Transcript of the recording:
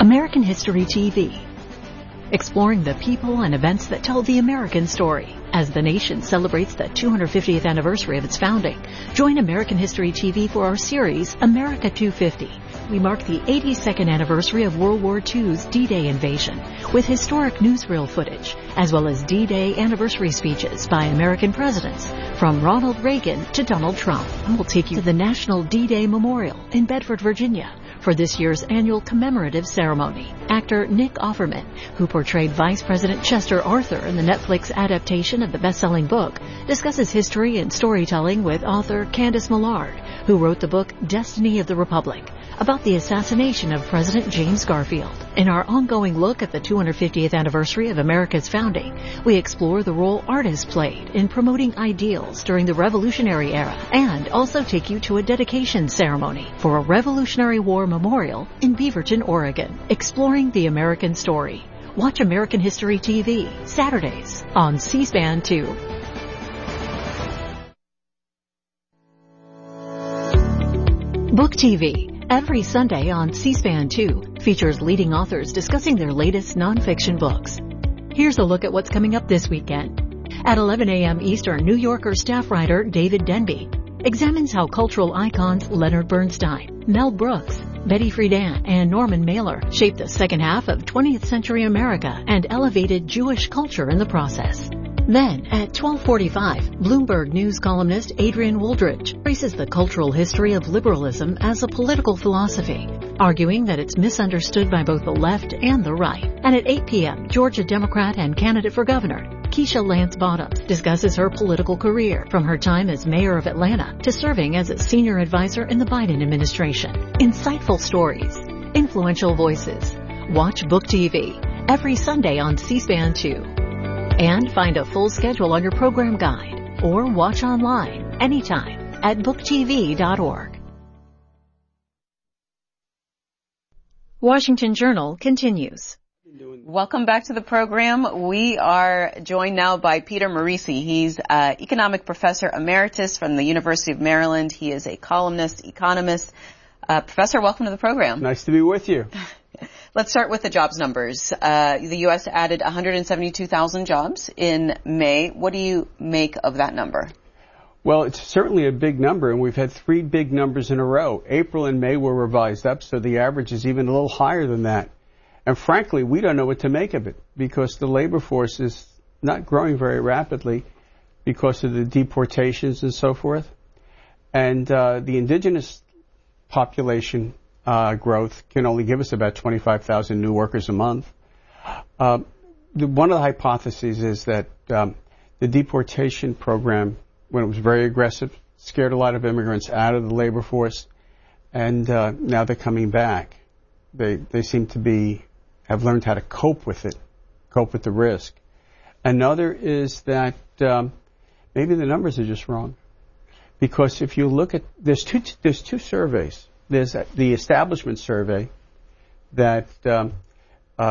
American History TV, exploring the people and events that tell the American story. As the nation celebrates the 250th anniversary of its founding, join American History TV for our series, America 250. We mark the 82nd anniversary of World War II's D-Day invasion with historic newsreel footage, as well as D-Day anniversary speeches by American presidents, from Ronald Reagan to Donald Trump. And we'll take you to the National D-Day Memorial in Bedford, Virginia, for this year's annual commemorative ceremony. Actor Nick Offerman, who portrayed Vice President Chester Arthur in the Netflix adaptation of the best-selling book, discusses history and storytelling with author Candace Millard, who wrote the book Destiny of the Republic, about the assassination of President James Garfield. In our ongoing look at the 250th anniversary of America's founding, we explore the role artists played in promoting ideals during the Revolutionary era, and also take you to a dedication ceremony for a Revolutionary War memorial in Beaverton, Oregon, exploring the American story. Watch American History TV, Saturdays on C-SPAN 2. Book TV, every Sunday on C-SPAN 2, features leading authors discussing their latest nonfiction books. Here's a look at what's coming up this weekend. At 11 a.m. Eastern, New Yorker staff writer David Denby examines how cultural icons Leonard Bernstein, Mel Brooks, Betty Friedan, and Norman Mailer shaped the second half of 20th century America and elevated Jewish culture in the process. Then, at 12:45, Bloomberg News columnist Adrian Wooldridge traces the cultural history of liberalism as a political philosophy, arguing that it's misunderstood by both the left and the right. And at 8 p.m., Georgia Democrat and candidate for governor Keisha Lance Bottoms discusses her political career, from her time as mayor of Atlanta to serving as a senior advisor in the Biden administration. Insightful stories, influential voices. Watch Book TV every Sunday on C-SPAN 2. And find a full schedule on your program guide, or watch online anytime at booktv.org. Washington Journal continues. Welcome back to the program. We are joined now by Peter Morici. He's economic professor emeritus from the University of Maryland. He is a columnist, economist. Professor, welcome to the program. Nice to be with you. Let's start with the jobs numbers. The U.S. added 172,000 jobs in May. What do you make of that number? Well, it's certainly a big number, and we've had three big numbers in a row. April and May were revised up, so the average is even a little higher than that. And frankly, we don't know what to make of it, because the labor force is not growing very rapidly because of the deportations and so forth. And the indigenous population growth can only give us about 25,000 new workers a month. One of the hypotheses is that the deportation program, when it was very aggressive, scared a lot of immigrants out of the labor force, and now they're coming back. They seem to have learned how to cope with it, cope with the risk. Another is that maybe the numbers are just wrong, because if you look at there's two surveys. There's the establishment survey that